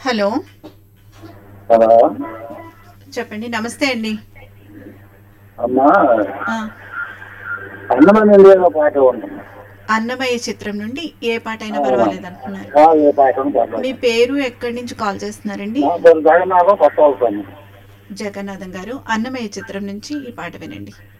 Hello. Hello చెప్పండి. నమస్తే అండి. అమ్మా, ఆ! అన్నమయ్య పాట ఉంటుంది. అన్నమయ్య చిత్రం నుండి ఏ పాటైనా ఆ, పర్వాలేదంటున్నారు. ఏ పాటను మీ పర్లేదు. పేరు, ఎక్కడి నుంచి కాల్ చేస్తున్నారండి? నా పేరు జగన్నాథం, కొత్త అవుతాను. జగన్నాథం గారు. అన్నమయ్య చిత్రం నుంచి ఈ పాట వినండి.